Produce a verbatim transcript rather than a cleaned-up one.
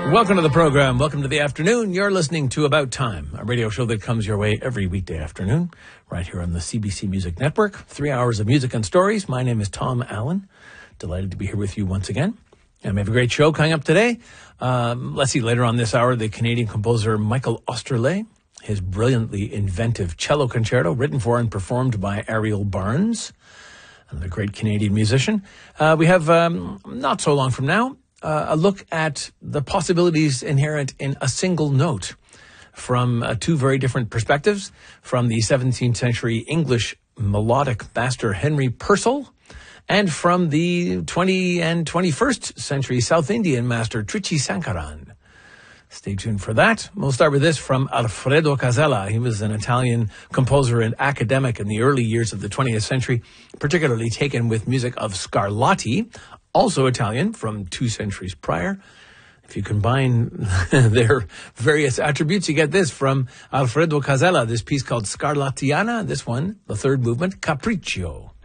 Welcome to the program. Welcome to the afternoon. You're listening to About Time, a radio show that comes your way every weekday afternoon, right here on the C B C Music Network. Three hours of music and stories. My name is Tom Allen. Delighted to be here with you once again. And we have a great show coming up today. Um, let's see, later on this hour, the Canadian composer Michael Osterle, his brilliantly inventive cello concerto, written for and performed by Ariel Barnes, another great Canadian musician. Uh, we have, um, not so long from now, Uh, a look at the possibilities inherent in a single note from uh, two very different perspectives, from the seventeenth century English melodic master Henry Purcell and from the twentieth and twenty-first century South Indian master Trichy Sankaran. Stay tuned for that. We'll start with this from Alfredo Casella. He was an Italian composer and academic in the early years of the twentieth century, particularly taken with music of Scarlatti, also Italian from two centuries prior. If you combine their various attributes, you get this from Alfredo Casella, this piece called Scarlattiana, this one, the third movement, Capriccio.